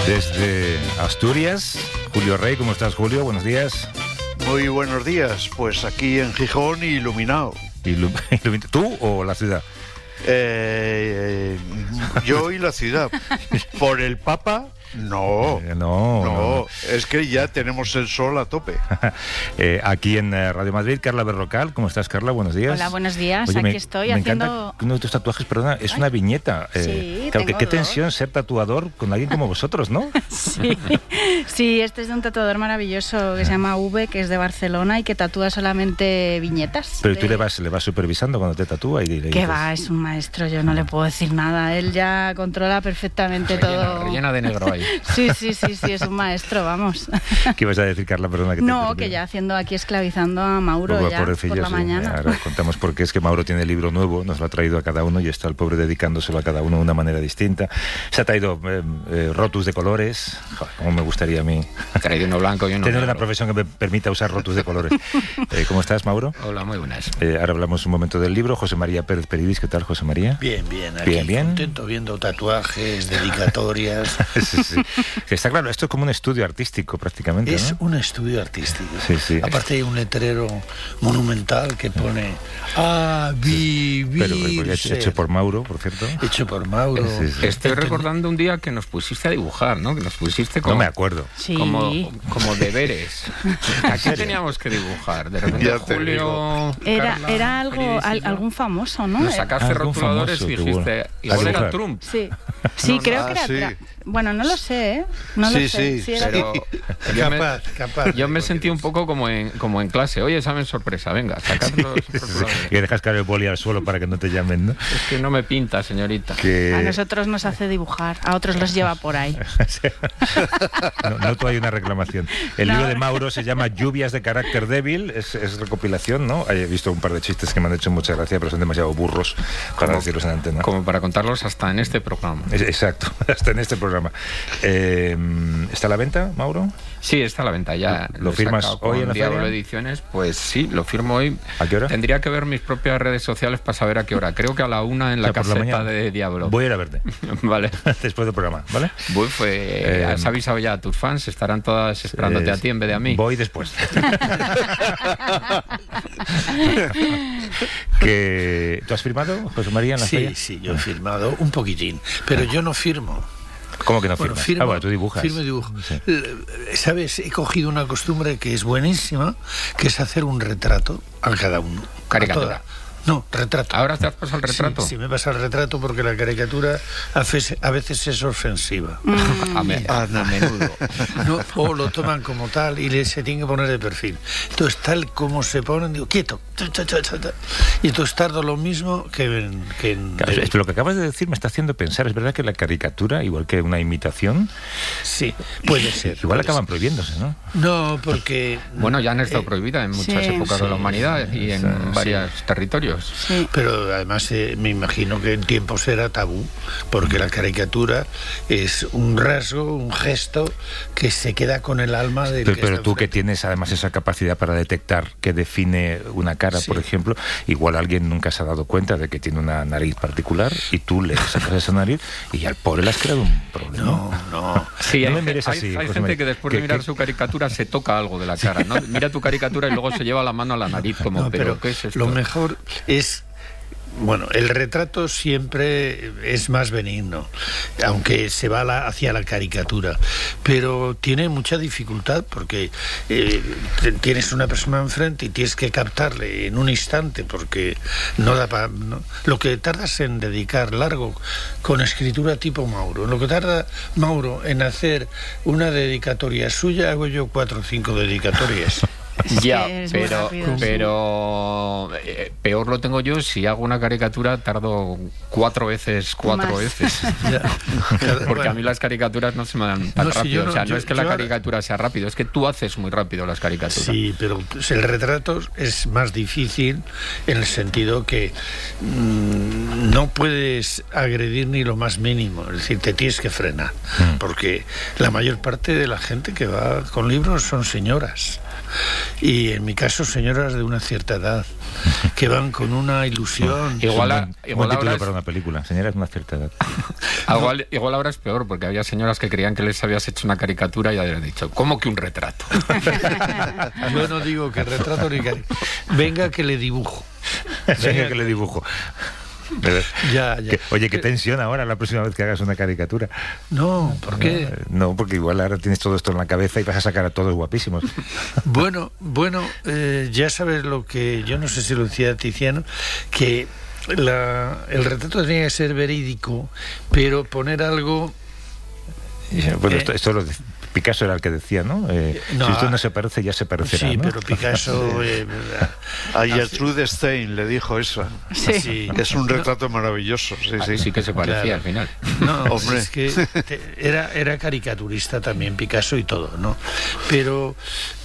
Desde Asturias, Julio Rey. ¿Cómo estás, Julio? Buenos días. Muy buenos días. Pues aquí en Gijón, iluminado. ¿Tú o la ciudad? Yo y la ciudad. ¿Por el Papa? No. Es que ya tenemos el sol a tope. Aquí en Radio Madrid, Carla Berrocal. ¿Cómo estás, Carla? Buenos días. Hola, buenos días. Oye, aquí estoy haciendo... encanta uno de tus tatuajes, perdona, es una viñeta. Sí, claro, que tengo qué dos. tensión ser tatuador con alguien como vosotros, ¿no? Sí, este es de un tatuador maravilloso que se llama V, que es de Barcelona y que tatúa solamente viñetas. Pero tú le vas supervisando cuando te tatúa y le Que dices... va, es un maestro, yo no le puedo decir nada. Él ya controla perfectamente todo. Rellena de negro ahí. Sí, es un maestro, vamos. ¿Qué ibas a decir, Carla? Perdona que te No, interrumpí. que ya haciendo aquí esclavizando a Mauro ya Pobrecillo, por la sí. mañana. Ahora contamos por qué es que Mauro tiene libro nuevo, nos lo ha traído a cada uno y está el pobre dedicándoselo a cada uno de una manera distinta. Se ha traído rotus de colores. Joder, cómo me gustaría a mí Ha traído uno blanco y uno tener negro. una profesión que me permita usar rotus de colores. ¿Cómo estás, Mauro? Hola, muy buenas. Ahora hablamos un momento del libro. José María Pérez Peridis, ¿qué tal, José María? Bien, aquí Bien. contento viendo tatuajes, dedicatorias. Sí. Que está claro, esto es como un estudio artístico prácticamente, Es ¿no? un estudio artístico. Sí. Aparte hay un letrero monumental que pone a Pero vivirse. hecho por Mauro, por cierto. Hecho por Mauro. Sí. Estoy recordando un día que nos pusiste a dibujar, ¿no? Que nos pusiste No me acuerdo. Sí. como deberes. Aquí teníamos que dibujar. De repente Ya te Julio... Era Carla, algo, Peridis y yo, algún famoso, ¿no? nos sacaste Algún rotuladores famoso y que dijiste... hubo. Igual A era dibujar. Trump. Sí, No, creo ah, que era... sí. Bueno, no lo sé, ¿eh? No Sí, lo sé. sí, era- Pero Capaz. yo me sentí un poco como en clase. Oye, examen sorpresa, venga, sacad los rotuladores. Que dejas caer el boli al suelo para que no te llamen, ¿no? Es que no me pinta, señorita. A nosotros nos hace dibujar, a otros los lleva por ahí. No, tú hay una reclamación. El No. libro de Mauro se llama Lluvias de carácter débil, es recopilación, ¿no? He visto un par de chistes que me han hecho mucha gracia, pero son demasiado burros para decirlos en antena. Como para contarlos hasta en este programa. Exacto, hasta en este programa. ¿Está a la venta, Mauro? Sí, está a la venta ya. ¿Lo he firmas sacado hoy con en la Diablo feria? Ediciones? Pues sí, lo firmo hoy. ¿A qué hora? Tendría que ver mis propias redes sociales para saber a qué hora. Creo que a la 1 en la O sea, por la caseta mañana. de Diablo. Voy a ir a verte Vale. después del programa, ¿vale? Has avisado ya a tus fans, estarán todas esperándote a ti en vez de a mí. Voy después. ¿Tú has firmado, José María, en la feria? Sí, yo he firmado un poquitín, pero yo no firmo. ¿Cómo que no Bueno, firmas? Bueno, tú dibujas. Firmo y dibujo. Sí. ¿Sabes? He cogido una costumbre que es buenísima, que es hacer un retrato a cada uno. Caricatura. A toda. No, retrato. ¿Ahora te has pasado el retrato? Sí, me pasa el retrato porque la caricatura a veces es ofensiva. A menudo. No, o lo toman como tal y se tiene que poner de perfil. Entonces, tal como se ponen, digo, quieto. Y entonces tardo lo mismo que en Claro, es que lo que acabas de decir me está haciendo pensar. Es verdad que la caricatura, igual que una imitación, Sí, puede ser. igual puede acaban ser. prohibiéndose, ¿no? No, porque... Bueno, ya han estado prohibidas en muchas sí, épocas de la humanidad y en varios territorios. Sí. Pero además me imagino que en tiempos era tabú, porque la caricatura es un rasgo, un gesto que se queda con el alma del que Pero está tú que enfrente. tienes además esa capacidad para detectar qué define una cara, Sí. por ejemplo, igual alguien nunca se ha dado cuenta de que tiene una nariz particular y tú le sacas esa nariz y al pobre le has creado un problema. No. Sí, No hay, me mires hay- así, hay José gente María. que después de mirar su caricatura se toca algo de la cara, ¿no? Mira tu caricatura y luego se lleva la mano a la nariz como, No, pero ¿qué es esto? lo mejor es... Bueno, el retrato siempre es más benigno, aunque se va hacia la caricatura, pero tiene mucha dificultad porque tienes una persona enfrente y tienes que captarle en un instante porque no da para... Lo que tardas en dedicar largo con escritura tipo Mauro, lo que tarda Mauro en hacer una dedicatoria suya, hago yo 4 o 5 dedicatorias. Ya, Es muy pero, rápido, sí. pero peor lo tengo yo si hago una caricatura tardo 4 veces. Ya. Porque Bueno. a mí las caricaturas no se me dan tan No, si rápido. yo no- O sea, no yo- es que la yo ahora- caricatura sea rápido, es que tú haces muy rápido las caricaturas. Sí, pero pues, el retrato es más difícil en el sentido que no puedes agredir ni lo más mínimo, es decir, te tienes que frenar, porque la mayor parte de la gente que va con libros son señoras. Y en mi caso, señoras de una cierta edad. que van con una ilusión. Igual título para una película, señoras de una cierta edad. Igual ahora es peor, porque había señoras que creían que les habías hecho una caricatura y habían dicho, ¿cómo que un retrato? Yo no digo que retrato ni caricatura. Venga que le dibujo. Venga que le dibujo. Ya. Oye, qué tensión ahora la próxima vez que hagas una caricatura. No, ¿por qué? No, porque igual ahora tienes todo esto en la cabeza y vas a sacar a todos guapísimos. Bueno, ya sabes lo que yo no sé si lo decía Tiziano, que el retrato tenía que ser verídico, pero poner algo. Bueno, esto lo Picasso era el que decía, ¿no? Si esto no se parece, ya se parecerá. Sí, ¿no? pero Picasso... A Gertrude Stein le dijo eso. Sí. Es un retrato maravilloso. Sí que se parecía al final. No, hombre. Es que era caricaturista también Picasso y todo, ¿no? Pero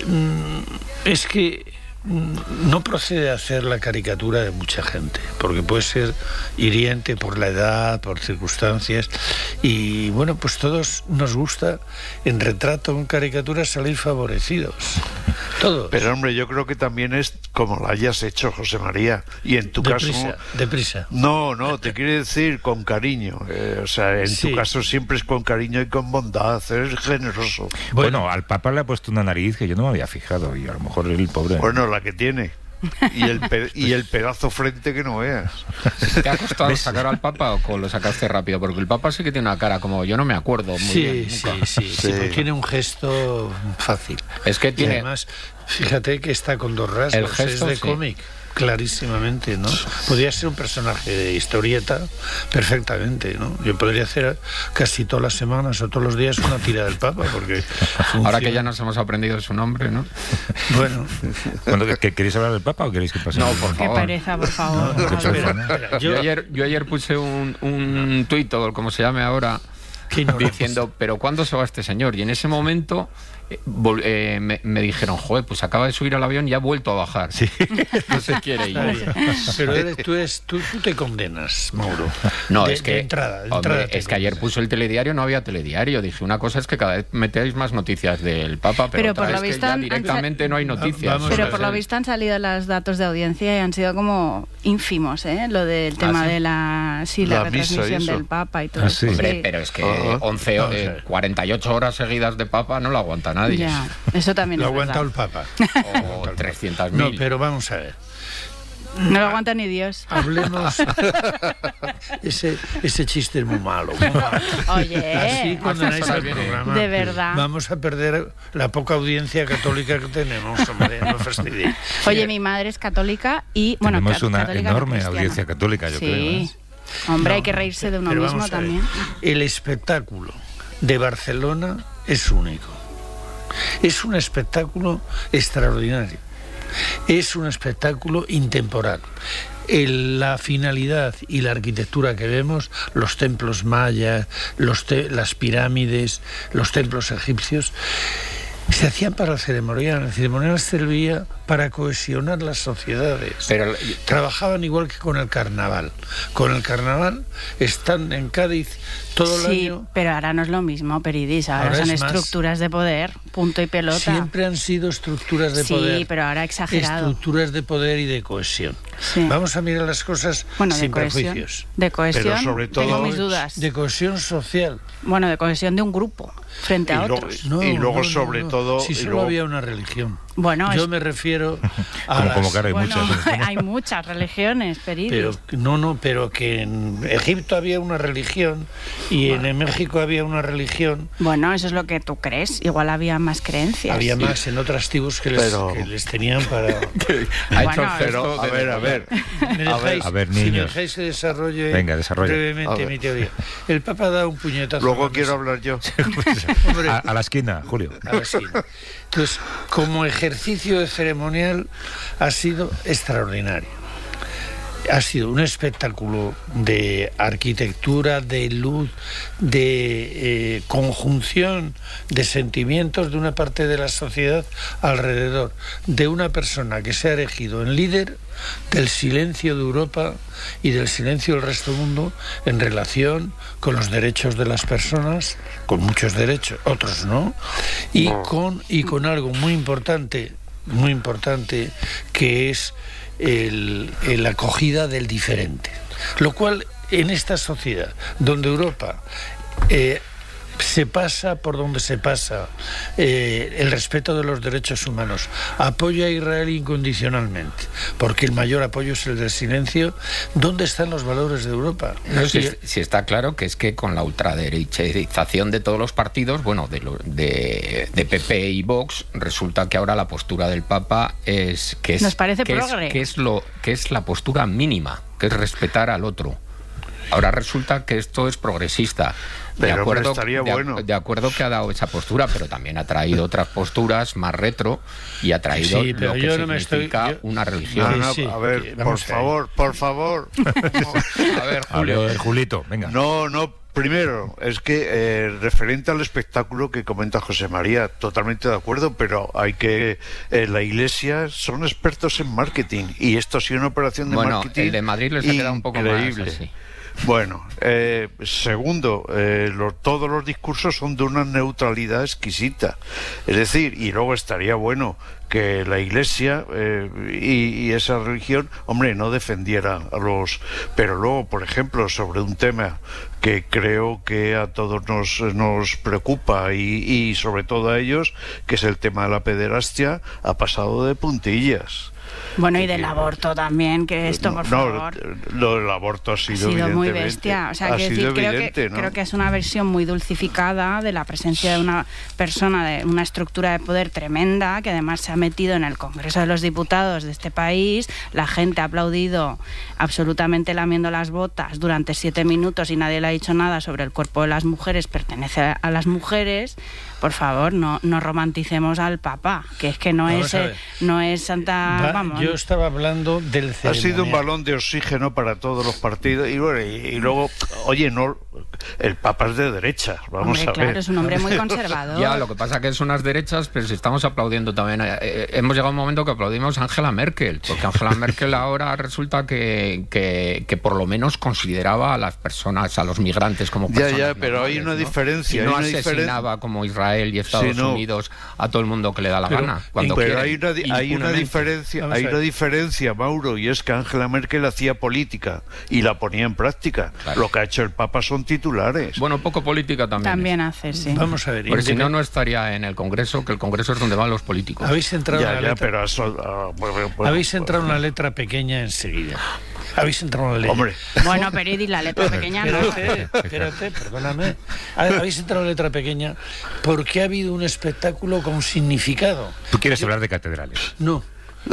es que no procede a hacer la caricatura de mucha gente, porque puede ser hiriente por la edad, por circunstancias, y bueno, pues todos nos gusta en retrato, en caricatura, salir favorecidos. Todos. Pero hombre, yo creo que también es como la hayas hecho, José María, y en tu caso... Deprisa. No, te quiere decir con cariño. O sea, en tu caso siempre es con cariño y con bondad, eres generoso. Bueno, al Papa le ha puesto una nariz que yo no me había fijado, y a lo mejor el pobre... Bueno, la que tiene. Y el pedazo frente que no veas. ¿Te ha costado sacar al Papa o lo sacaste rápido? Porque el Papa sí que tiene una cara como yo no me acuerdo muy bien. Sí, tiene un gesto fácil. Es que tiene... Y además, fíjate que está con dos rasgos. El gesto, es de cómic. Clarísimamente, ¿no? Podría ser un personaje de historieta perfectamente, ¿no? Yo podría hacer casi todas las semanas o todos los días una tira del Papa, porque funciona. Ahora que ya nos hemos aprendido su nombre, ¿no? Bueno, ¿queréis hablar del Papa o queréis que pase? No, por favor. Qué pereza, por favor. No, espera, yo ayer puse un tuit, o como se llame ahora, diciendo, pero ¿cuándo se va este señor? Y en ese momento me dijeron, joder, pues acaba de subir al avión y ha vuelto a bajar. Sí. No se quiere ir. Pero tú te condenas, Mauro. No, de, es que de entrada es que ayer puso el telediario, no había telediario. Dije, una cosa es que cada vez metéis más noticias del Papa, pero otra es que ya directamente no hay noticias. Pero por lo visto han salido los datos de audiencia y han sido como ínfimos, ¿eh? Lo del tema de la retransmisión del Papa y todo eso. Hombre, pero es que 48 horas seguidas de Papa no lo aguanta nadie. Ya, eso también lo es aguanta verdad. el Papa. O 300.000. No, pero vamos a ver. No lo aguanta ni Dios. Hablemos. ese chiste es muy malo. Oye, así condenáis el programa. De verdad. Vamos a perder la poca audiencia católica que tenemos, hombre, no fastidiéis. Oye, mi madre es católica y bueno, tenemos una enorme cristiana. Audiencia católica, yo creo. Sí. Hombre, hay que reírse de uno mismo también. El espectáculo de Barcelona es único. Es un espectáculo extraordinario. Es un espectáculo intemporal. La finalidad y la arquitectura que vemos, los templos mayas, las pirámides, los templos egipcios, se hacían para el ceremonial. El ceremonial servía para cohesionar las sociedades. Pero trabajaban igual que con el carnaval. Con el carnaval están en Cádiz todo el año. Sí, pero ahora no es lo mismo, Peridis. Ahora son estructuras de poder, punto y pelota. Siempre han sido estructuras de poder. Sí, pero ahora exagerado. Estructuras de poder y de cohesión. Sí. Vamos a mirar las cosas sin prejuicios. De cohesión, pero sobre todo, tengo mis dudas. De cohesión social. Bueno, de cohesión de un grupo frente a otros. Y luego, sobre todo... Si solo había una religión. Bueno, yo me refiero a como claro, hay muchas. Hay muchas religiones, Peridis. Pero que en Egipto había una religión y en México había una religión. Bueno, eso es lo que tú crees. Igual había más creencias. Había más en otras tribus que les tenían para... Pero, a ver. A ver, niños. Si me dejáis que desarrolle brevemente mi teoría. El Papa da un puñetazo. Luego quiero hablar yo. A la esquina, Julio. A la esquina. Entonces, como ejercicio de ceremonial ha sido extraordinario. Ha sido un espectáculo de arquitectura, de luz, de conjunción de sentimientos de una parte de la sociedad alrededor de una persona que se ha erigido en líder del silencio de Europa y del silencio del resto del mundo en relación con los derechos de las personas, con muchos derechos, otros no, y con algo muy importante que es la acogida del diferente. Lo cual, en esta sociedad, donde Europa se pasa por donde se pasa el respeto de los derechos humanos, apoya a Israel incondicionalmente, porque el mayor apoyo es el del silencio. ¿Dónde están los valores de Europa? No, si está claro que es que con la ultraderechización de todos los partidos, bueno, de PP y Vox, resulta que ahora la postura del Papa es que es, nos parece que es la postura mínima, que es respetar al otro. Ahora resulta que esto es progresista. De acuerdo que ha dado esa postura, pero también ha traído otras posturas más retro y ha traído lo que significa una religión. A ver, por favor. A ver, Julito, venga. No, primero, es que referente al espectáculo que comenta José María, totalmente de acuerdo, pero hay que... la Iglesia son expertos en marketing y esto ha sido una operación de marketing el de Madrid les ha quedado un poco increíble. Más así. Bueno, segundo, todos los discursos son de una neutralidad exquisita. Es decir, y luego estaría bueno que la Iglesia y esa religión, hombre, no defendiera a los... Pero luego, por ejemplo, sobre un tema que creo que a todos nos preocupa y sobre todo a ellos, que es el tema de la pederastia, ha pasado de puntillas. Bueno, y del aborto también, que esto, por favor... Lo del aborto ha sido muy bestia. O sea, creo que es una versión muy dulcificada de la presencia de una persona, de una estructura de poder tremenda, que además se ha metido en el Congreso de los Diputados de este país. La gente ha aplaudido absolutamente lamiendo las botas durante 7 minutos y nadie le ha dicho nada sobre el cuerpo de las mujeres, pertenece a las mujeres. Por favor, no romanticemos al Papa, que es que no es Santa... Yo estaba hablando del ceremonial. Ha sido un balón de oxígeno para todos los partidos y luego, oye, no, el Papa es de derechas, vamos a ver. Claro, es un hombre muy conservador. Ya, lo que pasa que son unas derechas, pero si estamos aplaudiendo también, hemos llegado a un momento que aplaudimos a Angela Merkel, porque Angela Merkel ahora resulta que por lo menos consideraba a las personas, a los migrantes como personas. Ya, pero hay una diferencia. Y no asesinaba como Israel y Estados Unidos a todo el mundo que le da la gana. Pero hay una diferencia, Mauro, y es que Angela Merkel hacía política y la ponía en práctica. Claro. Lo que ha hecho el Papa son titulares. Bueno, poco política también. También hace, sí. Vamos a ver. Porque si no estaría en el Congreso, que el Congreso es donde van los políticos. Habéis entrado habéis entrado en la letra pequeña enseguida. Habéis entrado en la letra. Hombre. Bueno, Peridis, la letra pequeña no. Espérate, perdóname. Habéis entrado en la letra pequeña porque ha habido un espectáculo con significado. ¿Tú quieres hablar de catedrales? No.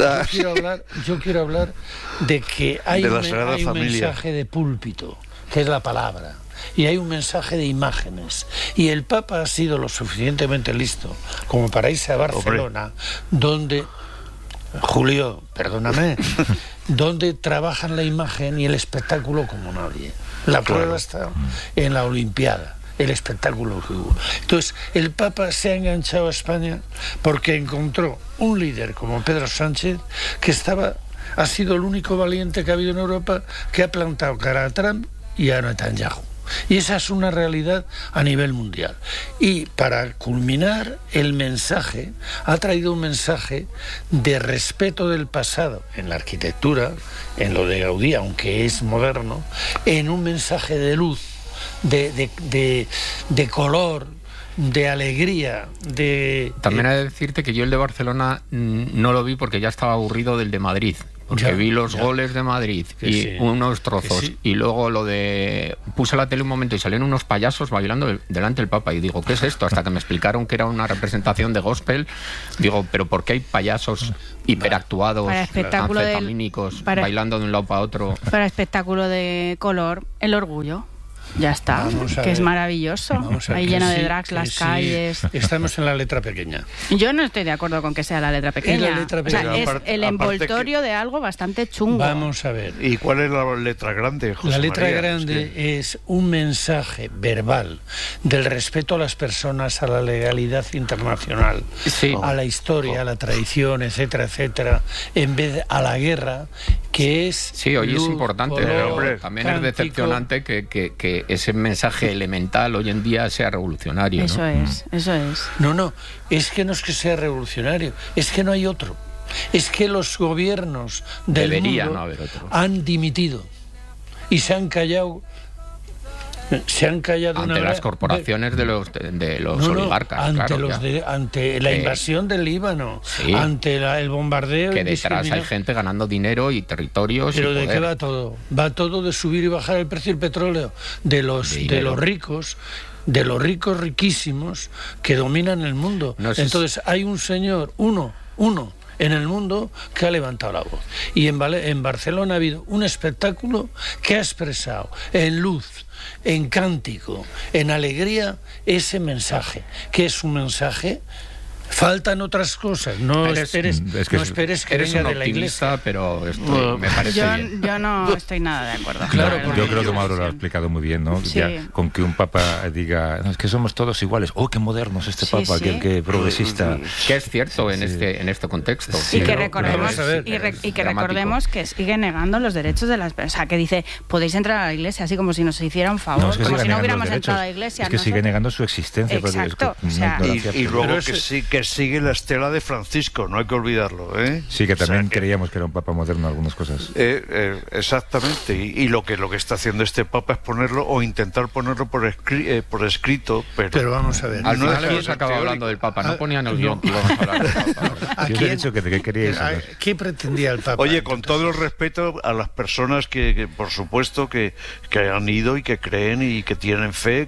Yo quiero hablar de que hay un mensaje de púlpito, que es la palabra, y hay un mensaje de imágenes. Y el Papa ha sido lo suficientemente listo como para irse a Barcelona, donde, Julio, perdóname, donde trabajan la imagen y el espectáculo como nadie. La prueba está en la Olimpiada. El espectáculo que hubo. Entonces, el Papa se ha enganchado a España porque encontró un líder como Pedro Sánchez que ha sido el único valiente que ha habido en Europa que ha plantado cara a Trump y a Netanyahu. Y esa es una realidad a nivel mundial. Y para culminar, el mensaje ha traído un mensaje de respeto del pasado en la arquitectura, en lo de Gaudí, aunque es moderno, en un mensaje de luz, de color, de alegría, También he de decirte que yo el de Barcelona no lo vi porque ya estaba aburrido del de Madrid. Porque vi los goles de Madrid y unos trozos. Y luego puse la tele un momento y salieron unos payasos bailando delante del Papa. Y digo, ¿qué es esto? Hasta que me explicaron que era una representación de gospel. Digo, ¿pero por qué hay payasos hiperactuados, anfetamínicos, bailando de un lado para otro? Para espectáculo de color, el orgullo. Ya está, que es maravilloso. Ahí lleno de drags las calles. Estamos en la letra pequeña. Yo no estoy de acuerdo con que sea la letra pequeña. O sea, es el envoltorio de algo bastante chungo. Vamos a ver. ¿Y cuál es la letra grande, José La letra María? grande es un mensaje verbal del respeto a las personas, a la legalidad internacional, a la historia, a la tradición, etcétera, etcétera, en vez de a la guerra, que es... Sí, hoy es importante, pero también es decepcionante que ese mensaje elemental hoy en día sea revolucionario. Eso es. No, es que no es que sea revolucionario, es que no hay otro. Es que los gobiernos del mundo han dimitido y se han callado ante las corporaciones de los oligarcas, ante la invasión del Líbano, ante el bombardeo, que detrás hay gente ganando dinero y territorios. Pero y ¿de poder. qué va todo? Va todo de subir y bajar el precio del petróleo, de los ricos riquísimos que dominan el mundo. Entonces hay un señor, uno en el mundo que ha levantado la voz. Y en Barcelona ha habido un espectáculo que ha expresado en luz, en cántico, en alegría, ese mensaje, que es un mensaje. Faltan otras cosas, no esperes que eres venga un de la Iglesia. Pero me parece bien. Yo no estoy nada de acuerdo. Claro, yo creo que Mauro lo ha explicado muy bien, ¿no? Sí. Ya, con que un papa diga, no, es que somos todos iguales. ¡Oh, qué moderno es este papa! Que progresista. Que es cierto en este contexto. Y que recordemos que sigue negando los derechos de las personas. O sea, que dice, podéis entrar a la Iglesia, así como si nos hiciera un favor, como si no hubiéramos entrado a la Iglesia. Es que sigue negando su existencia. Exacto. Y luego que sigue la estela de Francisco, no hay que olvidarlo, ¿eh? Sí, que también creíamos que era un papa moderno en algunas cosas. Exactamente, y lo que está haciendo este papa es ponerlo o intentar ponerlo por escrito, pero vamos a ver. Al final hemos acabado hablando del papa, no ponían el guión que íbamos a hablar del papa. Yo he dicho que queríais hablar. ¿Qué pretendía el papa? Oye, con todo el respeto a las personas que por supuesto que han ido y que creen y que tienen fe,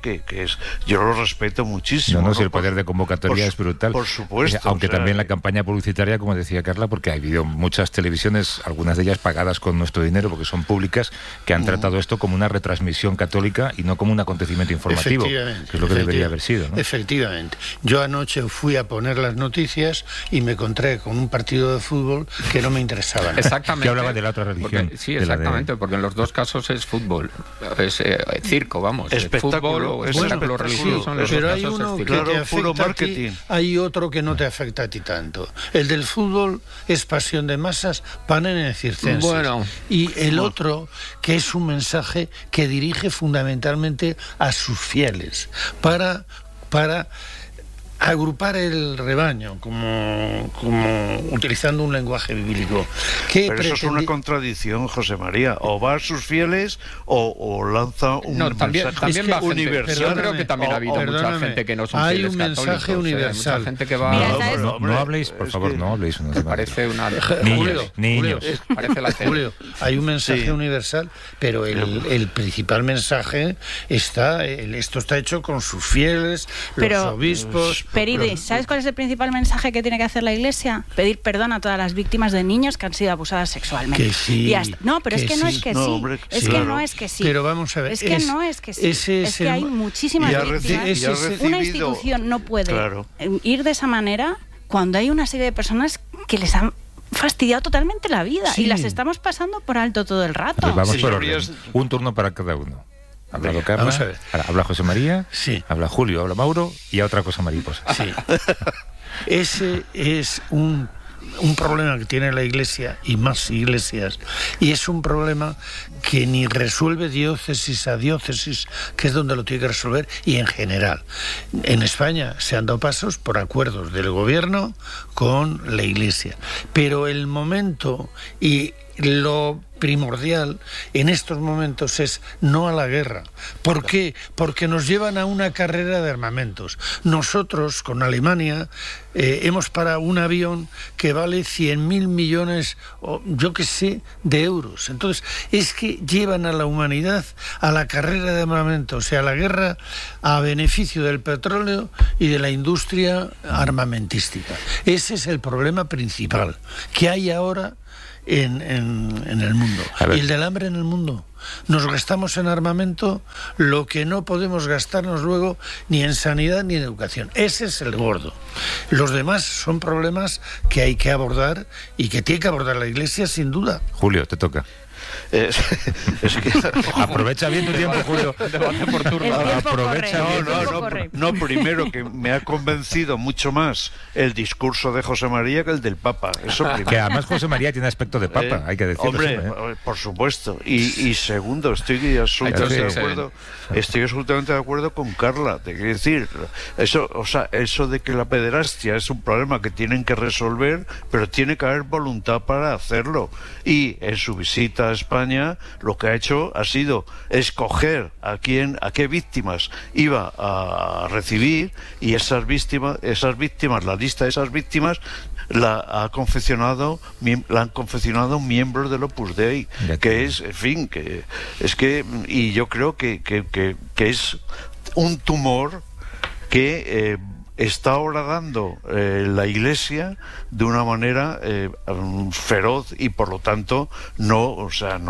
yo lo respeto muchísimo. No, si el poder de convocatoria es brutal. Por supuesto. Aunque también la campaña publicitaria, como decía Carla, porque ha habido muchas televisiones, algunas de ellas pagadas con nuestro dinero, porque son públicas, que han tratado esto como una retransmisión católica y no como un acontecimiento informativo, que es lo que debería haber sido, ¿no? Efectivamente. Yo anoche fui a poner las noticias y me encontré con un partido de fútbol que no me interesaba. Exactamente. Que hablaba de la otra religión. Porque en los dos casos es fútbol, es circo, vamos. Espectáculo, espectáculo religioso. Pero hay uno que te afecta a ti, hay otro que no te afecta a ti tanto. El del fútbol es pasión de masas, panem circenses. Bueno. Y el otro, que es un mensaje que dirige fundamentalmente a sus fieles, para agrupar el rebaño, como utilizando un lenguaje bíblico. Pero eso es una contradicción, José María. O va a sus fieles o lanza un mensaje universal. Yo creo que también ha habido mucha gente que no son fieles católicos. Hay un mensaje universal. Mucha gente que va... No habléis, por favor, no habléis. Me parece una... Niños. Parece la Julio, hay un mensaje universal, pero el principal mensaje está... Esto está hecho con sus fieles, los obispos... Peridis, ¿sabes cuál es el principal mensaje que tiene que hacer la Iglesia? Pedir perdón a todas las víctimas de niños que han sido abusadas sexualmente. Que sí. No, pero es que no es que sí. Que no es que sí. Pero vamos a ver. Es que no es que sí. Es que hay muchísimas víctimas. Una institución no puede ir de esa manera cuando hay una serie de personas que les han fastidiado totalmente la vida y las estamos pasando por alto todo el rato. Pues vamos por orden. Un turno para cada uno. Ha hablado Carla, vamos a ver. Habla José María, habla Julio, habla Mauro y a otra cosa mariposa. Sí. Ese es un problema que tiene la Iglesia y más iglesias, y es un problema que ni resuelve diócesis a diócesis, que es donde lo tiene que resolver, y en general. En España se han dado pasos por acuerdos del gobierno con la Iglesia, pero el momento y lo primordial en estos momentos es no a la guerra. ¿Por qué? Porque nos llevan a una carrera de armamentos. Nosotros, con Alemania, hemos parado un avión que vale 100.000 millones, o yo qué sé, de euros. Entonces, es que llevan a la humanidad a la carrera de armamentos, o sea, a la guerra a beneficio del petróleo y de la industria armamentística. Ese es el problema principal que hay ahora en el mundo. Y el del hambre en el mundo. Nos gastamos en armamento lo que no podemos gastarnos luego ni en sanidad ni en educación. Ese es el gordo. Los demás son problemas que hay que abordar y que tiene que abordar la Iglesia sin duda. Julio, te toca. Aprovecha bien tu tiempo, Julio. Debate por turno. Aprovecha. No, primero que me ha convencido mucho más el discurso de José María que el del Papa. Eso primero. Que además José María tiene aspecto de Papa, hay que decirlo. Hombre, por supuesto. Y segundo, estoy absolutamente de acuerdo con Carla. Te quiero decir, eso de que la pederastia es un problema que tienen que resolver, pero tiene que haber voluntad para hacerlo. Y en su visita a España lo que ha hecho ha sido escoger a qué víctimas iba a recibir, y esas víctimas, la lista de esas víctimas la han confeccionado miembros del Opus Dei, que es, en fin, y yo creo que es un tumor que está horadando la Iglesia de una manera feroz, y por lo tanto no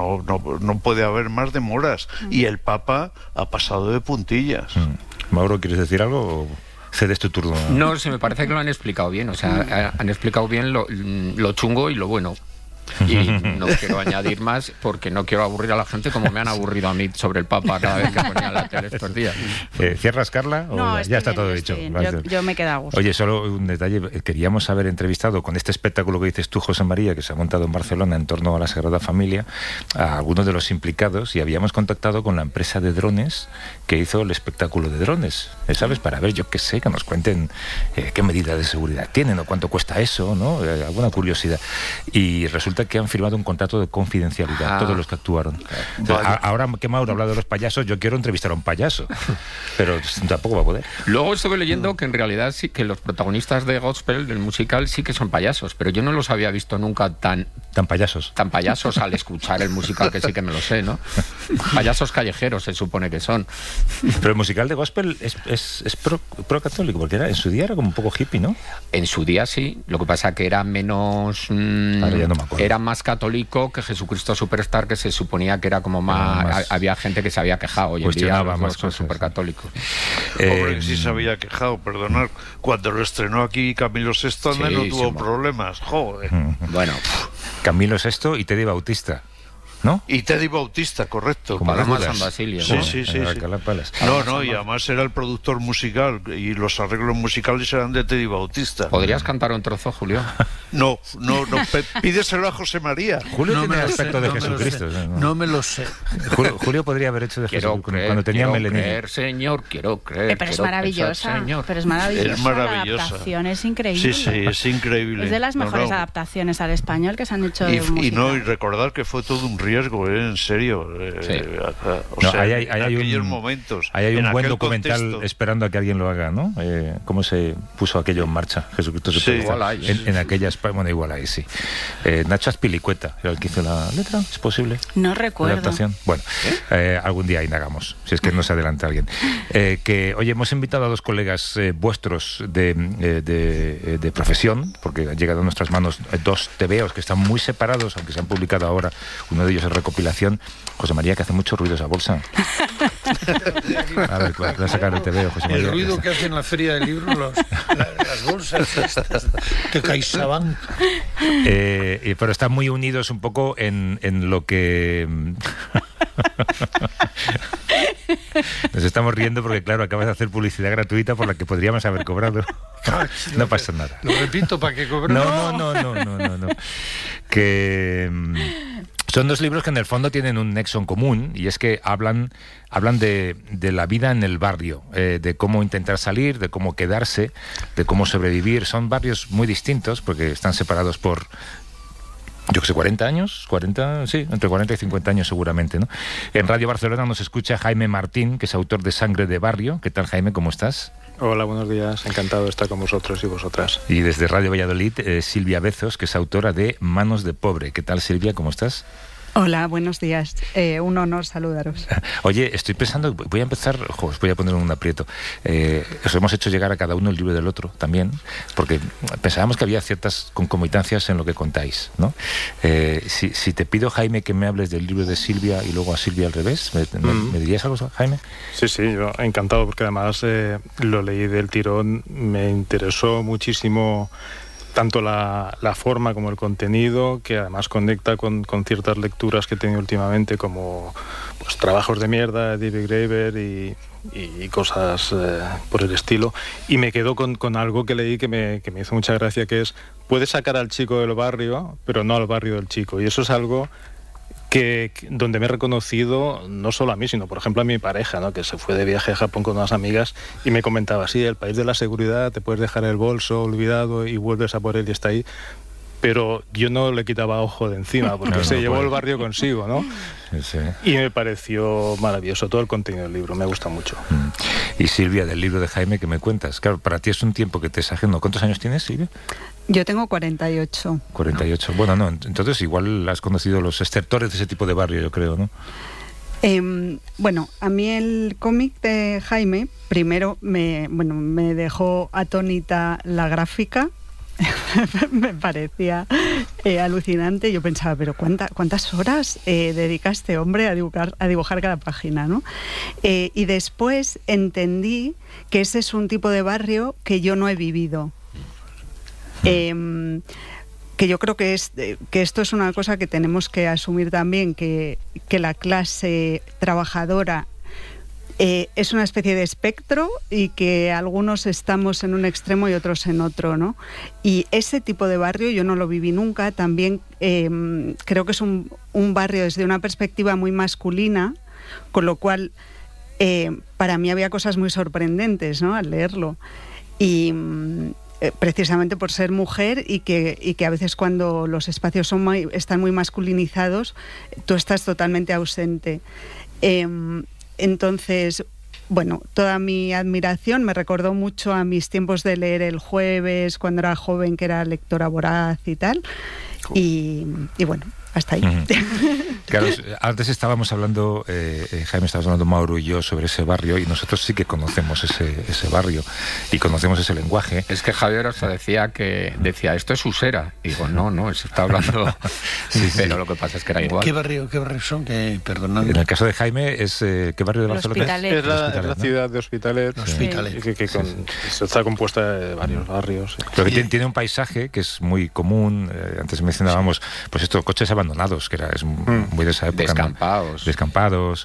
puede haber más demoras, y el Papa ha pasado de puntillas. Mauro, ¿quieres decir algo? Cedes tu turno. No, se me parece que lo han explicado bien, han explicado bien lo chungo y lo bueno. Y no quiero añadir más porque no quiero aburrir a la gente como me han aburrido a mí sobre el Papa cada vez que ponía la tele estos días. ¿Cierras, Carla? No, ya está todo dicho. Yo me quedo a gusto. Oye, solo un detalle. Queríamos haber entrevistado con este espectáculo que dices tú, José María, que se ha montado en Barcelona en torno a la Sagrada Familia, a algunos de los implicados, y habíamos contactado con la empresa de drones que hizo el espectáculo de drones, ¿sabes? Para ver, yo qué sé, que nos cuenten qué medidas de seguridad tienen o cuánto cuesta eso, ¿no? Alguna curiosidad. Y resulta que han firmado un contrato de confidencialidad, todos los que actuaron. Entonces, ahora que Mauro ha hablado de los payasos, yo quiero entrevistar a un payaso, pero tampoco va a poder. Luego estuve leyendo que en realidad sí que los protagonistas de Gospel, del musical, sí que son payasos, pero yo no los había visto nunca tan payasos. Tan payasos al escuchar el musical, que sí que me lo sé, ¿no? Payasos callejeros se supone que son. Pero el musical de Gospel es pro católico, porque en su día era como un poco hippie, ¿no? En su día sí, lo que pasa que era menos... Ahora ya no me acuerdo. Era más católico que Jesucristo Superstar, que se suponía que era como más... Había gente que se había quejado. Hoy en día los son supercatólicos. Hombre, que sí se había quejado, perdonad. Cuando lo estrenó aquí Camilo VI no tuvo problemas. Joder. Bueno... Camilo VI y Teddy Bautista, ¿no? Y Teddy Bautista, correcto. Paloma San Basilio. Sí. No, y además era el productor musical y los arreglos musicales eran de Teddy Bautista. ¿Podrías cantar un trozo, Julio? No, pídeselo a José María. Julio tiene aspecto de Jesucristo. No me lo sé. Julio podría haber hecho de Jesús cuando tenía melenillo. Quiero creer. Pero es maravillosa. Pero es maravillosa. Es maravillosa. La adaptación es increíble. Sí, es increíble. Es de las mejores adaptaciones al español que se han hecho de y recordar que fue todo un riesgo, en serio. Hay aquellos momentos. Hay un buen documental contexto, esperando a que alguien lo haga, ¿no? Cómo se puso aquello en marcha. Jesucristo Superstar. En aquellas... Bueno, igual ahí sí. Nacho Azpilicueta era el que hizo la letra, ¿es posible? No recuerdo. Adaptación. Bueno, algún día indagamos, si es que no se adelanta alguien. Oye, hemos invitado a dos colegas vuestros de profesión, porque han llegado a nuestras manos dos tebeos que están muy separados, aunque se han publicado ahora. Uno de ellos es recopilación. José María, que hace mucho ruido esa bolsa. A ver, voy a sacar el tebeo, José María. El ruido que hace en la feria del libro las bolsas estas de CaixaBank. Pero están muy unidos un poco en lo que... Nos estamos riendo porque, claro, acabas de hacer publicidad gratuita por la que podríamos haber cobrado. No pasa nada. Lo repito para que cobremos. No. Que... Son dos libros que en el fondo tienen un nexo en común, y es que hablan de la vida en el barrio, de cómo intentar salir, de cómo quedarse, de cómo sobrevivir. Son barrios muy distintos porque están separados por, yo que sé, 40 años, entre 40 y 50 años seguramente, ¿no? En Radio Barcelona nos escucha Jaime Martín, que es autor de Sangre de Barrio. ¿Qué tal, Jaime? ¿Cómo estás? Hola, buenos días. Encantado de estar con vosotros y vosotras. Y desde Radio Valladolid, Silvia Bezos, que es autora de Manos de Pobre. ¿Qué tal, Silvia? ¿Cómo estás? Hola, buenos días. Un honor saludaros. Oye, estoy pensando, voy a empezar, os voy a poner un aprieto. Os hemos hecho llegar a cada uno el libro del otro también, porque pensábamos que había ciertas concomitancias en lo que contáis, ¿no? Si te pido, Jaime, que me hables del libro de Silvia y luego a Silvia al revés, ¿me dirías algo, Jaime? Sí, yo encantado, porque además lo leí del tirón, me interesó muchísimo tanto la forma como el contenido, que además conecta con ciertas lecturas que he tenido últimamente, como pues, Trabajos de mierda de David Graeber y cosas por el estilo. Y me quedo con algo que leí que me hizo mucha gracia, que es: puedes sacar al chico del barrio, pero no al barrio del chico. Y eso es algo donde me he reconocido, no solo a mí, sino por ejemplo a mi pareja, ¿no? Que se fue de viaje a Japón con unas amigas y me comentaba: sí, el país de la seguridad, te puedes dejar el bolso olvidado y vuelves a por él y está ahí. Pero yo no le quitaba ojo de encima, porque se llevó el barrio consigo, ¿no? Sí. Y me pareció maravilloso todo el contenido del libro, me gusta mucho. Y Silvia, del libro de Jaime, ¿qué me cuentas? Claro, para ti es un tiempo que te es ajeno. ¿Cuántos años tienes, Silvia? Yo tengo 48. 48. Bueno, no, entonces igual has conocido los estertores de ese tipo de barrio, yo creo, ¿no? Bueno, a mí el cómic de Jaime, primero me dejó atónita la gráfica. Me parecía alucinante. Yo pensaba, pero ¿cuántas horas dedica este hombre a dibujar cada página, ¿no? Y después entendí que ese es un tipo de barrio que yo no he vivido. Que yo creo que esto es una cosa que tenemos que asumir también, que la clase trabajadora es una especie de espectro y que algunos estamos en un extremo y otros en otro, ¿no? Y ese tipo de barrio yo no lo viví nunca. También creo que es un barrio desde una perspectiva muy masculina, con lo cual para mí había cosas muy sorprendentes, ¿no? Al leerlo. Y precisamente por ser mujer y que a veces cuando los espacios están muy masculinizados, tú estás totalmente ausente. Entonces, bueno, toda mi admiración me recordó mucho a mis tiempos de leer El Jueves, cuando era joven, que era lectora voraz y tal. Y bueno, hasta ahí. Claro, antes estábamos hablando, Jaime, estábamos hablando Mauro y yo sobre ese barrio, y nosotros sí que conocemos ese barrio y conocemos ese lenguaje. Es que Javier hasta decía esto es Usera. Y digo, no, se está hablando. Pero lo que pasa es que era igual. ¿Qué barrio son? Perdonad. En el caso de Jaime, ¿qué barrio de Barcelona es? Es la ciudad de Hospitalet. Hospitalet. Que está compuesta de varios barrios. Pero que tiene un paisaje que es muy común. Antes mencionábamos, pues esto, coches abandonados, que es muy de esa época. Descampados.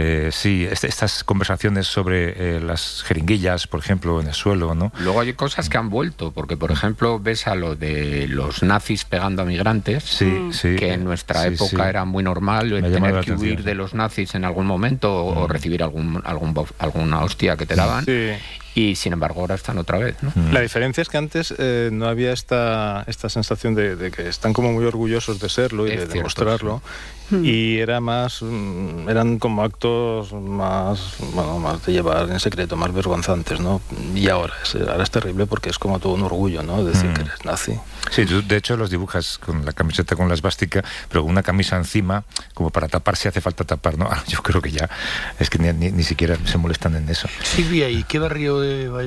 Estas conversaciones sobre las jeringuillas, por ejemplo, en el suelo, ¿no? Luego hay cosas que han vuelto, porque por ejemplo ves a lo de los nazis pegando a migrantes, que en nuestra época era muy normal tener que huir de los nazis en algún momento o recibir alguna hostia que te daban. Sí. Y sin embargo ahora están otra vez, ¿no? La diferencia es que antes no había esta sensación de que están como muy orgullosos de serlo y de demostrarlo. Y eran como actos más de llevar en secreto, más vergonzantes, ¿no? Y ahora es terrible, porque es como todo un orgullo, ¿no? Decir que eres nazi. Sí, tú de hecho los dibujas con la camiseta con la esvástica, pero con una camisa encima, como para tapar si hace falta tapar, ¿no? Yo creo que ya es que ni siquiera se molestan en eso. Silvia, ¿y qué barrio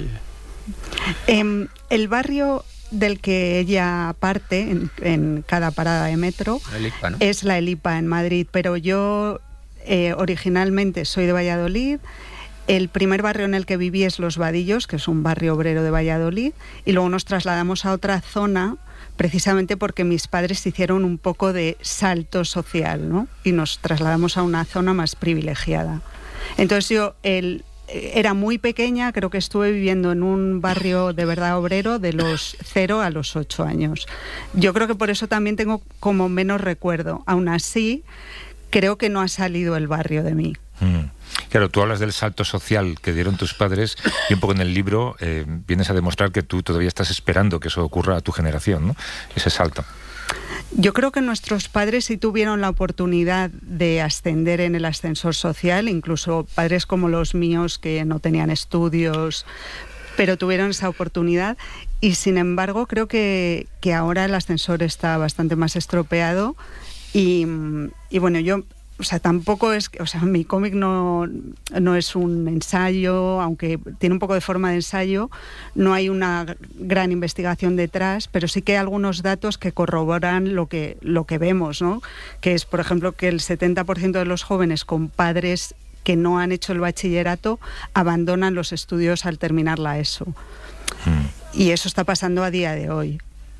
el barrio del que ella parte en cada parada de metro, Elipa, ¿no? Es la Elipa en Madrid, pero yo originalmente soy de Valladolid. El primer barrio en el que viví es Los Vadillos, que es un barrio obrero de Valladolid, y luego nos trasladamos a otra zona precisamente porque mis padres hicieron un poco de salto social, ¿no? Y nos trasladamos a una zona más privilegiada. Entonces yo era muy pequeña, creo que estuve viviendo en un barrio de verdad obrero de los 0 a los 8 años. Yo creo que por eso también tengo como menos recuerdo. Aún así, creo que no ha salido el barrio de mí. Claro, tú hablas del salto social que dieron tus padres y un poco en el libro vienes a demostrar que tú todavía estás esperando que eso ocurra a tu generación, ¿no? Ese salto. Yo creo que nuestros padres sí tuvieron la oportunidad de ascender en el ascensor social, incluso padres como los míos que no tenían estudios, pero tuvieron esa oportunidad. Y sin embargo creo que ahora el ascensor está bastante más estropeado y bueno, yo... O sea, tampoco es... O sea, mi cómic no es un ensayo, aunque tiene un poco de forma de ensayo, no hay una gran investigación detrás, pero sí que hay algunos datos que corroboran lo que vemos, ¿no? Que es, por ejemplo, que el 70% de los jóvenes con padres que no han hecho el bachillerato abandonan los estudios al terminar la ESO. Y eso está pasando a día de hoy.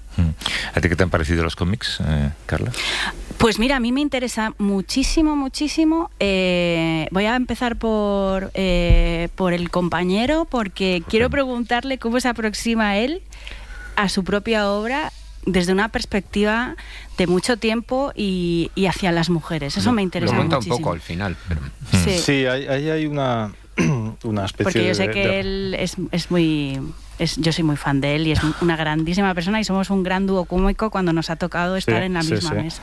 ¿A ti qué te han parecido los cómics, Carla? Pues mira, a mí me interesa muchísimo. Voy a empezar por el compañero, porque quiero preguntarle cómo se aproxima él a su propia obra desde una perspectiva de mucho tiempo y hacia las mujeres. Eso me interesa muchísimo. Lo cuenta un poco al final. Pero... Sí, ahí hay una especie porque yo sé que él es muy... yo soy muy fan de él y es una grandísima persona, y somos un gran dúo cómico cuando nos ha tocado estar en la misma mesa.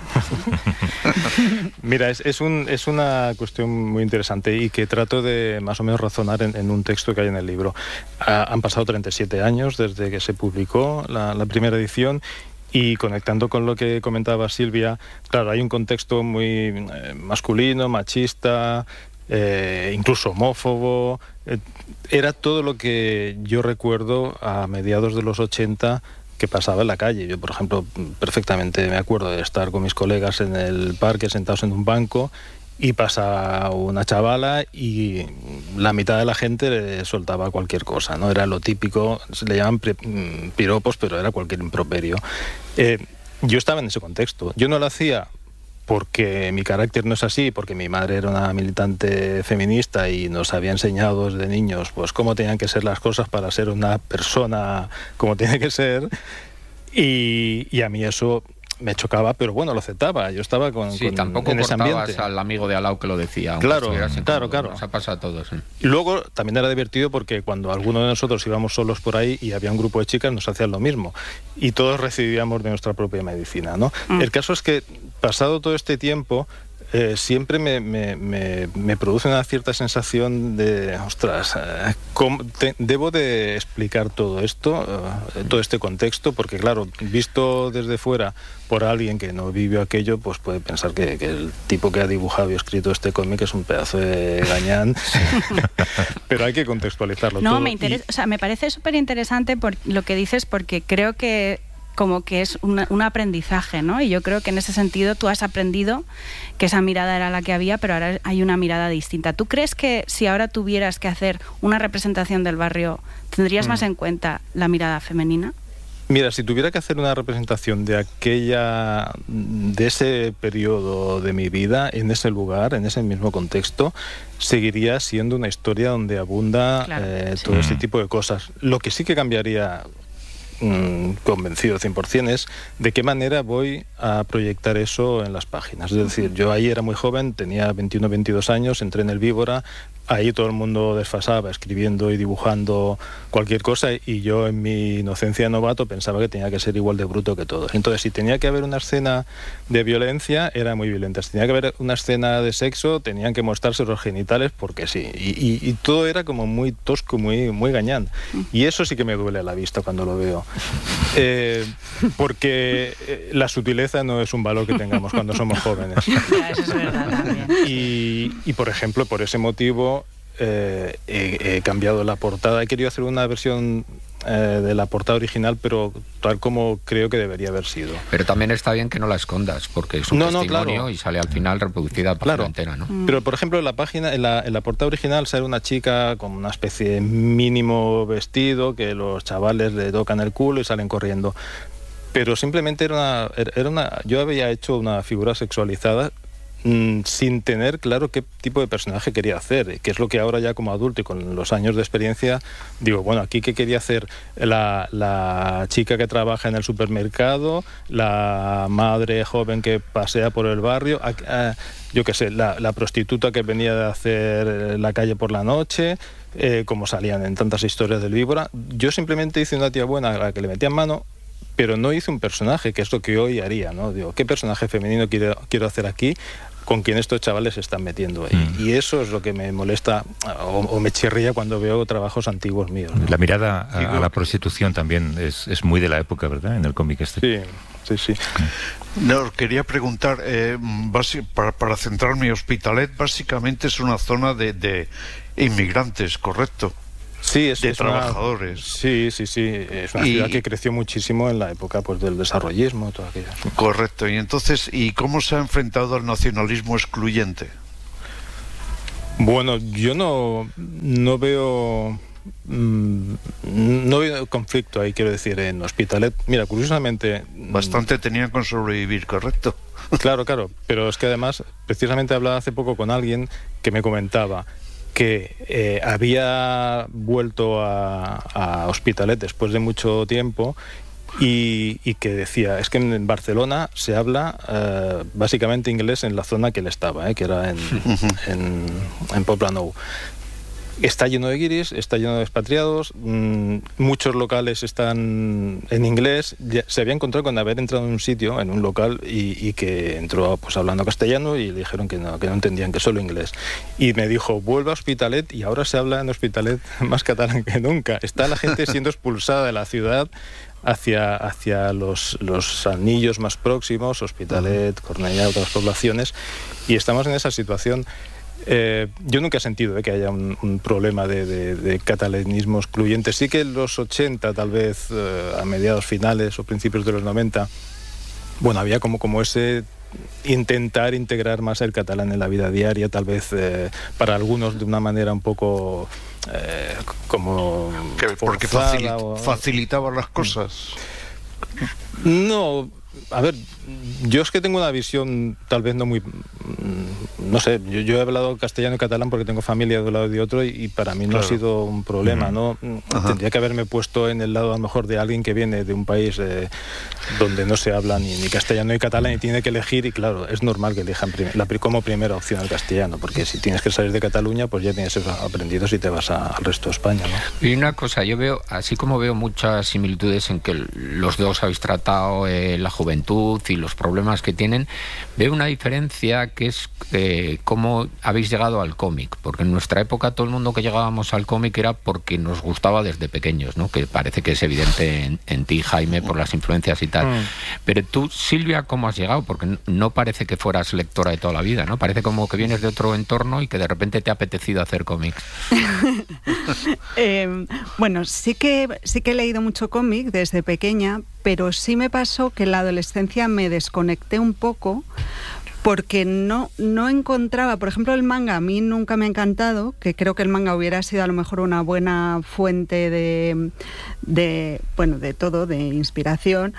Mira, es una cuestión muy interesante y que trato de más o menos razonar en un texto que hay en el libro. Han pasado 37 años desde que se publicó la primera edición, y conectando con lo que comentaba Silvia, claro, hay un contexto muy masculino, machista, incluso homófobo. Era todo lo que yo recuerdo a mediados de los 80 que pasaba en la calle. Yo, por ejemplo, perfectamente me acuerdo de estar con mis colegas en el parque sentados en un banco y pasa una chavala y la mitad de la gente le soltaba cualquier cosa, ¿no? Era lo típico, se le llaman piropos, pero era cualquier improperio. Yo estaba en ese contexto. Yo no lo hacía porque mi carácter no es así, porque mi madre era una militante feminista y nos había enseñado desde niños pues cómo tenían que ser las cosas para ser una persona como tiene que ser, y a mí eso me chocaba, pero bueno, lo aceptaba. Yo estaba tampoco en ese ambiente. Al amigo de al lado que lo decía. Claro. Nos ha pasado a todos. Y luego también era divertido porque cuando alguno de nosotros íbamos solos por ahí y había un grupo de chicas, nos hacían lo mismo. Y todos recibíamos de nuestra propia medicina, ¿no? El caso es que, pasado todo este tiempo, siempre me produce una cierta sensación de, ostras, debo de explicar todo esto, todo este contexto, porque claro, visto desde fuera por alguien que no vivió aquello, pues puede pensar que el tipo que ha dibujado y escrito este cómic es un pedazo de gañán. Pero hay que contextualizarlo todo. Me parece súper interesante por lo que dices, porque creo que como que es un aprendizaje, ¿no? Y yo creo que en ese sentido tú has aprendido que esa mirada era la que había, pero ahora hay una mirada distinta. ¿Tú crees que si ahora tuvieras que hacer una representación del barrio, tendrías más en cuenta la mirada femenina? Mira, si tuviera que hacer una representación de ese periodo de mi vida, en ese lugar, en ese mismo contexto, seguiría siendo una historia donde abunda todo ese tipo de cosas. Lo que sí que cambiaría, convencido 100%, es de qué manera voy a proyectar eso en las páginas. Es decir, yo ahí era muy joven, tenía 21, 22 años, entré en el Víbora, ahí todo el mundo desfasaba escribiendo y dibujando cualquier cosa, y yo en mi inocencia de novato pensaba que tenía que ser igual de bruto que todos. Entonces, si tenía que haber una escena de violencia, era muy violenta. Si tenía que haber una escena de sexo, tenían que mostrarse los genitales porque sí. Y todo era como muy tosco, muy gañán. Y eso sí que me duele a la vista cuando lo veo. Porque la sutileza no es un valor que tengamos cuando somos jóvenes. Eso es verdad también. Y por ejemplo, por ese motivo he cambiado la portada. He querido hacer una versión de la portada original, pero tal como creo que debería haber sido. Pero también está bien que no la escondas, porque es un testimonio, claro, y sale al final reproducida la página entera, ¿no? Pero por ejemplo, en la portada original sale una chica con una especie de mínimo vestido, que los chavales le tocan el culo y salen corriendo. Pero simplemente yo había hecho una figura sexualizada sin tener claro qué tipo de personaje quería hacer, que es lo que ahora ya como adulto y con los años de experiencia digo, bueno, aquí qué quería hacer la chica que trabaja en el supermercado, la madre joven que pasea por el barrio, yo qué sé, la prostituta que venía de hacer la calle por la noche, como salían en tantas historias del Víbora. Yo simplemente hice una tía buena a la que le metían mano, pero no hice un personaje, que es lo que hoy haría, ¿no? Digo, ¿qué personaje femenino quiero hacer aquí con quien estos chavales se están metiendo ahí? Y eso es lo que me molesta o me chirría cuando veo trabajos antiguos míos, ¿no? La mirada a la prostitución también es muy de la época, ¿verdad? En el cómic este. Sí. No, quería preguntar, para centrarme, Hospitalet básicamente es una zona de inmigrantes, ¿correcto? Sí, de trabajadores. Sí. Es una ciudad que creció muchísimo en la época del desarrollismo, todo aquello. Correcto. Y entonces, ¿y cómo se ha enfrentado al nacionalismo excluyente? Bueno, yo no veo no ha habido conflicto ahí, quiero decir, en Hospitalet. Mira, curiosamente... Bastante tenían con sobrevivir, ¿correcto? Claro, pero es que además, precisamente hablaba hace poco con alguien que me comentaba que había vuelto a Hospitalet después de mucho tiempo y que decía, es que en Barcelona se habla básicamente inglés en la zona que él estaba, que era en Poblenou. Está lleno de guiris, está lleno de expatriados, muchos locales están en inglés. Se había encontrado con haber entrado en un sitio, en un local, y que entró pues hablando castellano y le dijeron que no entendían, que solo inglés. Y me dijo, vuelve a Hospitalet, y ahora se habla en Hospitalet más catalán que nunca. Está la gente siendo expulsada de la ciudad hacia los anillos más próximos, Hospitalet, Cornellà, otras poblaciones, y estamos en esa situación. Yo nunca he sentido que haya un problema de catalanismo excluyente. Sí que en los 80, tal vez a mediados finales o principios de los 90, bueno, había como ese intentar integrar más el catalán en la vida diaria, tal vez para algunos de una manera un poco como porque facilitaba las cosas. No, a ver, yo es que tengo una visión tal vez no muy... No sé, yo he hablado castellano y catalán porque tengo familia de un lado y de otro, y para mí no ha sido un problema, ¿no? Tendría que haberme puesto en el lado a lo mejor de alguien que viene de un país donde no se habla ni castellano ni catalán y tiene que elegir, y claro, es normal que elijan como primera opción el castellano, porque si tienes que salir de Cataluña, pues ya tienes eso aprendido si te vas al resto de España, ¿no? Y una cosa, yo veo, así como veo muchas similitudes en que los dos habéis tratado la juventud y los problemas que tienen, veo una diferencia que es cómo habéis llegado al cómic, porque en nuestra época todo el mundo que llegábamos al cómic era porque nos gustaba desde pequeños, ¿no? Que parece que es evidente en ti, Jaime, por las influencias y tal. Pero tú, Silvia, ¿cómo has llegado? Porque no parece que fueras lectora de toda la vida, ¿no? Parece como que vienes de otro entorno y que de repente te ha apetecido hacer cómics. Bueno, sí que he leído mucho cómic desde pequeña, pero sí me pasó que en la adolescencia me desconecté un poco porque no encontraba, por ejemplo, el manga a mí nunca me ha encantado, que creo que el manga hubiera sido a lo mejor una buena fuente de todo, de inspiración,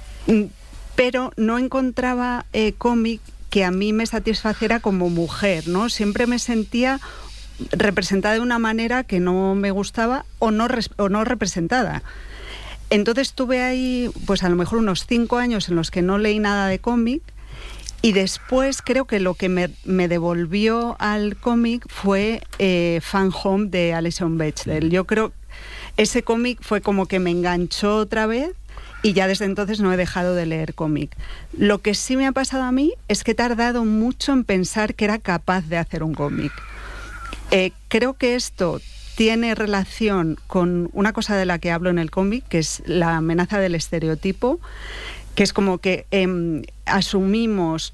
pero no encontraba cómic que a mí me satisfaciera como mujer, ¿no? Siempre me sentía representada de una manera que no me gustaba o no representada. Entonces tuve ahí, pues a lo mejor unos 5 años en los que no leí nada de cómic, y después creo que lo que me devolvió al cómic fue Fan Home de Alison Bechdel. Yo creo ese cómic fue como que me enganchó otra vez, y ya desde entonces no he dejado de leer cómic. Lo que sí me ha pasado a mí es que he tardado mucho en pensar que era capaz de hacer un cómic. Creo que esto tiene relación con una cosa de la que hablo en el cómic, que es la amenaza del estereotipo, que es como que asumimos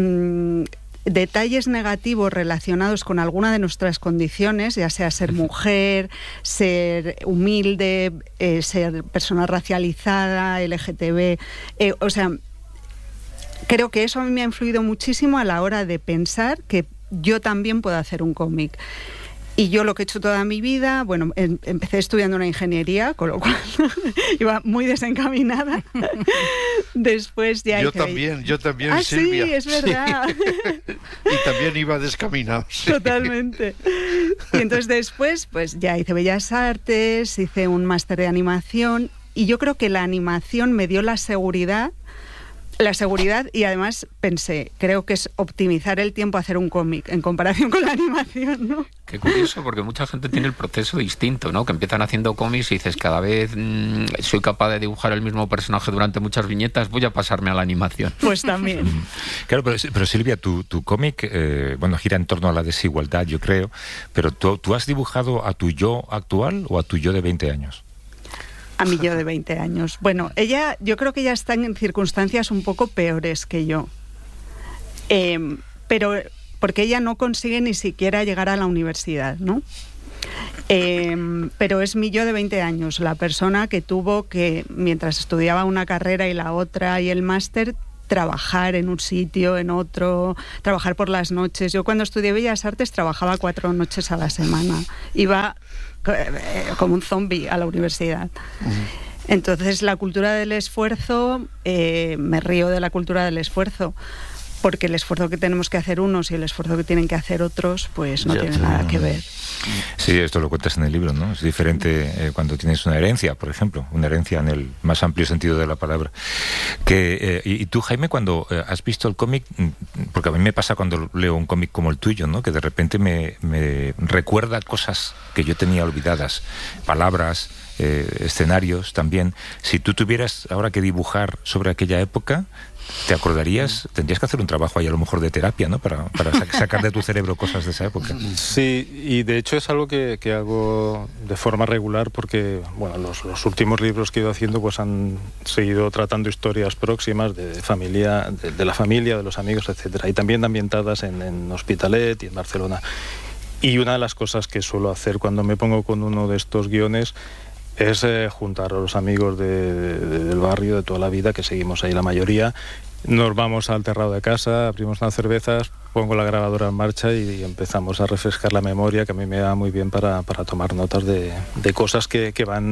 detalles negativos relacionados con alguna de nuestras condiciones, ya sea ser mujer, ser humilde, ser persona racializada, LGTB, o sea, creo que eso a mí me ha influido muchísimo a la hora de pensar que yo también puedo hacer un cómic. Y yo lo que he hecho toda mi vida, bueno, empecé estudiando una ingeniería, con lo cual iba muy desencaminada. Después ya... Yo también, ah, Silvia. Sí, es verdad. Sí. Y también iba descaminado. Sí. Totalmente. Y entonces después, pues ya hice Bellas Artes, hice un máster de animación, y yo creo que la animación me dio la seguridad, y además pensé, creo que es optimizar el tiempo a hacer un cómic en comparación con la animación, ¿no? Qué curioso, porque mucha gente tiene el proceso distinto, ¿no? Que empiezan haciendo cómics y dices, cada vez soy capaz de dibujar el mismo personaje durante muchas viñetas, voy a pasarme a la animación. Pues también. Claro, pero Silvia, tu cómic, gira en torno a la desigualdad, yo creo, pero ¿tú has dibujado a tu yo actual o a tu yo de 20 años? A mi yo de 20 años. Bueno, yo creo que ella está en circunstancias un poco peores que yo. Pero porque ella no consigue ni siquiera llegar a la universidad, ¿no? Pero es mi yo de 20 años, la persona que tuvo que, mientras estudiaba una carrera y la otra y el máster, trabajar en un sitio, en otro, trabajar por las noches. Yo cuando estudié Bellas Artes trabajaba 4 noches a la semana. Iba como un zombie a la universidad. Entonces la cultura del esfuerzo, me río de la cultura del esfuerzo, porque el esfuerzo que tenemos que hacer unos y el esfuerzo que tienen que hacer otros, pues no tiene nada que ver. Sí, esto lo cuentas en el libro, ¿no? Es diferente cuando tienes una herencia, por ejemplo, una herencia en el más amplio sentido de la palabra. Y tú, Jaime, cuando has visto el cómic, porque a mí me pasa cuando leo un cómic como el tuyo, ¿no? Que de repente me recuerda cosas que yo tenía olvidadas, palabras, escenarios también. Si tú tuvieras ahora que dibujar sobre aquella época, ¿te acordarías? Tendrías que hacer un trabajo ahí a lo mejor de terapia, ¿no? Para sacar de tu cerebro cosas de esa época. Sí, y de hecho es algo que hago de forma regular porque, bueno, los últimos libros que he ido haciendo pues han seguido tratando historias próximas de familia, de la familia, de los amigos, etcétera, y también ambientadas en Hospitalet y en Barcelona. Y una de las cosas que suelo hacer cuando me pongo con uno de estos guiones es juntar a los amigos del barrio de toda la vida, que seguimos ahí la mayoría. Nos vamos al terrado de casa, abrimos unas cervezas, pongo la grabadora en marcha y empezamos a refrescar la memoria, que a mí me da muy bien para tomar notas de cosas que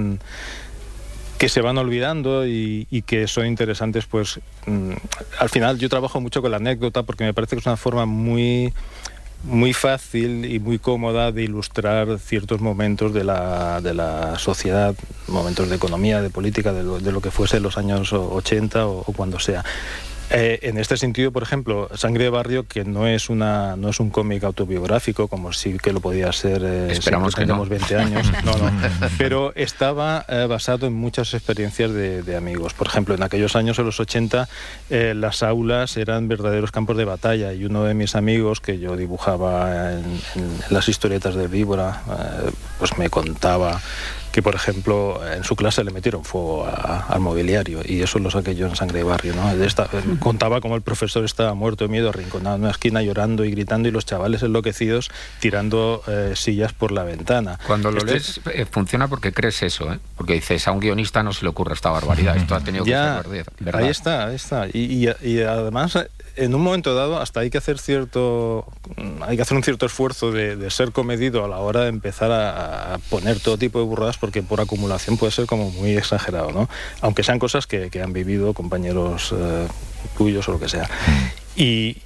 se van olvidando y que son interesantes. Pues al final yo trabajo mucho con la anécdota porque me parece que es una forma muy fácil y muy cómoda de ilustrar ciertos momentos de la sociedad, momentos de economía, de política, de lo que fuese en los años 80 o cuando sea. En este sentido, por ejemplo, Sangre de Barrio, que no es un cómic autobiográfico, como sí que lo podía ser, esperamos que no. 20 años, no, pero estaba basado en muchas experiencias de amigos. Por ejemplo, en aquellos años, en los 80, las aulas eran verdaderos campos de batalla, y uno de mis amigos, que yo dibujaba en las historietas de Víbora, pues me contaba que, por ejemplo, en su clase le metieron fuego al mobiliario, y eso lo saqué yo en Sangre de Barrio, ¿no? Contaba cómo el profesor estaba muerto de miedo, arrinconado en una esquina, llorando y gritando, y los chavales enloquecidos tirando sillas por la ventana. Cuando lo lees, funciona porque crees eso, ¿eh? Porque dices, a un guionista no se le ocurre esta barbaridad, esto ha tenido que ser verdad. Ahí está. Y además, en un momento dado, hasta hay que hacer un cierto esfuerzo de ser comedido a la hora de empezar a poner todo tipo de burradas, porque por acumulación puede ser como muy exagerado, ¿no? Aunque sean cosas que han vivido compañeros tuyos o lo que sea. Y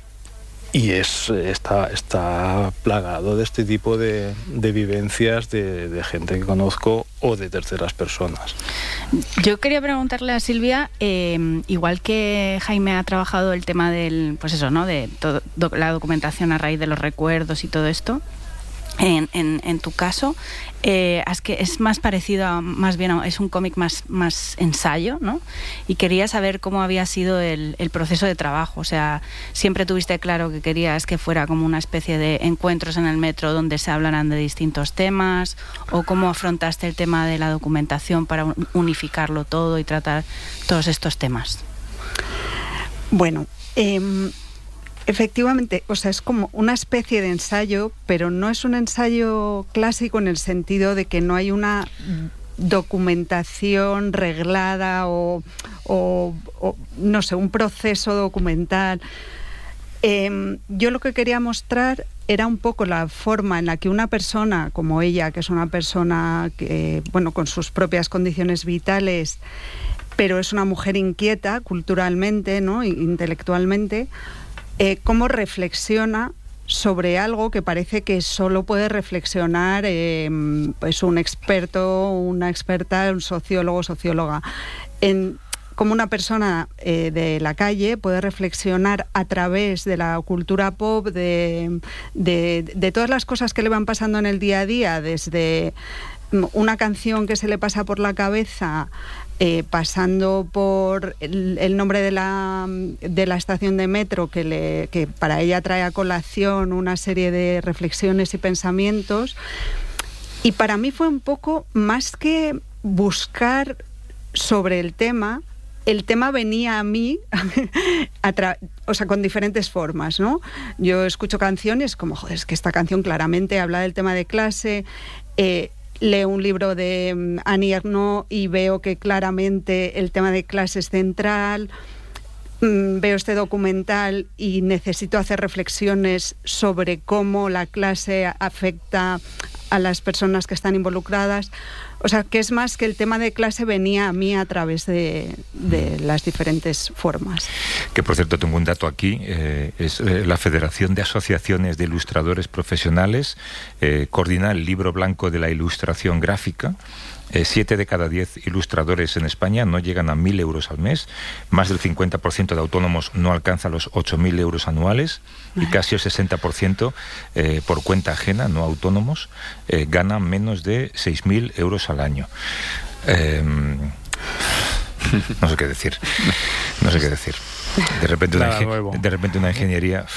está plagado de este tipo de vivencias de gente que conozco o de terceras personas. Yo quería preguntarle a Silvia, igual que Jaime ha trabajado el tema del, pues eso, ¿no? De la documentación a raíz de los recuerdos y todo esto. En tu caso, es que es más parecido más bien es un cómic más ensayo, ¿no? Y quería saber cómo había sido el proceso de trabajo. O sea, siempre tuviste claro que querías que fuera como una especie de encuentros en el metro donde se hablaran de distintos temas, o cómo afrontaste el tema de la documentación para unificarlo todo y tratar todos estos temas. Bueno, efectivamente, o sea, es como una especie de ensayo, pero no es un ensayo clásico en el sentido de que no hay una documentación reglada o no sé, un proceso documental. Yo lo que quería mostrar era un poco la forma en la que una persona como ella, que es una persona que, bueno, con sus propias condiciones vitales, pero es una mujer inquieta culturalmente, ¿no? Intelectualmente, cómo reflexiona sobre algo que parece que solo puede reflexionar pues un experto, una experta, un sociólogo, socióloga. Como una persona de la calle puede reflexionar a través de la cultura pop, de todas las cosas que le van pasando en el día a día, desde una canción que se le pasa por la cabeza, pasando por el nombre de la estación de metro que para ella trae a colación una serie de reflexiones y pensamientos. Y para mí fue un poco más que buscar sobre el tema venía a mí o sea, con diferentes formas, ¿no? Yo escucho canciones como, joder, es que esta canción claramente habla del tema de clase. Leo un libro de Annie Ernaux y veo que claramente el tema de clase es central. veo este documental y necesito hacer reflexiones sobre cómo la clase afecta a las personas que están involucradas. O sea, que es más que el tema de clase venía a mí a través de las diferentes formas. Que, por cierto, tengo un dato aquí. Es la Federación de Asociaciones de Ilustradores Profesionales coordina el Libro Blanco de la Ilustración Gráfica. 7 de cada 10 ilustradores en España no llegan a 1.000 euros al mes. Más del 50% de autónomos no alcanza los 8.000 euros anuales. Y casi el 60% por cuenta ajena, no autónomos, ganan menos de 6.000 euros al año. No sé qué decir. De repente una ingeniería